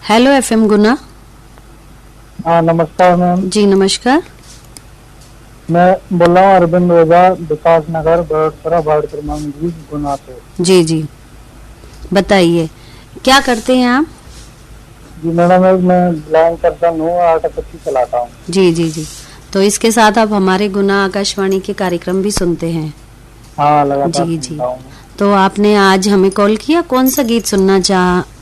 Hello FM गुना। हाँ नमस्कार ma'am. जी नमस्कार। मैं बोल रहा हूँ अरविंद ओझा, विकास नगर, बड़ोदरा, वार्ड क्रमांक 20, गुना से। जी जी बताइए क्या करते हैं आप? जी मैडम, मैं ब्लाइंड पर्सन हूँ, ऑटो टैक्सी चलाता हूँ। जी जी जी। तो इसके साथ आप हमारे गुना आकाशवाणी के कार्यक्रम भी सुनते हैं? हाँ लगातार जी जी। सुनता हूँ। तो आपने आज हमें कॉल किया, कौन सा गीत सुनना चाह